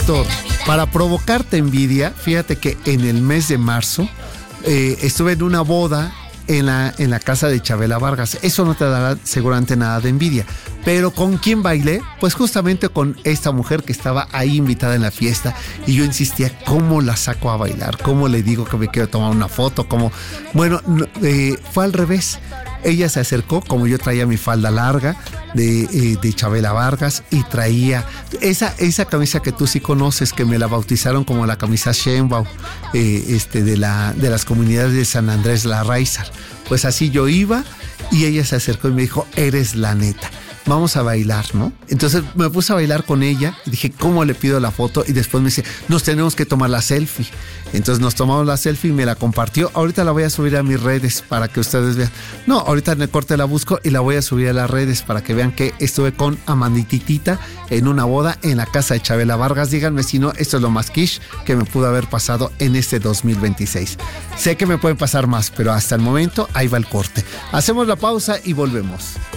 Héctor, para provocarte envidia, fíjate que en el mes de marzo estuve en una boda en la casa de Chabela Vargas. Eso no te dará seguramente nada de envidia. Pero ¿con quién bailé? Pues justamente con esta mujer que estaba ahí invitada en la fiesta. Y yo insistía, ¿cómo la saco a bailar? ¿Cómo le digo que me quiero tomar una foto? ¿Cómo? Bueno, fue al revés. Ella se acercó, como yo traía mi falda larga de Chabela Vargas y traía esa camisa que tú sí conoces, que me la bautizaron como la camisa Sheinbaum, de las comunidades de San Andrés Larraizar. Pues así yo iba y ella se acercó y me dijo, eres la neta. Vamos a bailar, ¿no? Entonces me puse a bailar con ella y dije, ¿cómo le pido la foto? Y después me dice, nos tenemos que tomar la selfie. Entonces nos tomamos la selfie y me la compartió. Ahorita la voy a subir a mis redes para que ustedes vean. No, ahorita en el corte la busco y la voy a subir a las redes para que vean que estuve con Amandititita en una boda en la casa de Chabela Vargas. Díganme si no, esto es lo más quiche que me pudo haber pasado en este 2026. Sé que me pueden pasar más, pero hasta el momento ahí va el corte. Hacemos la pausa y volvemos.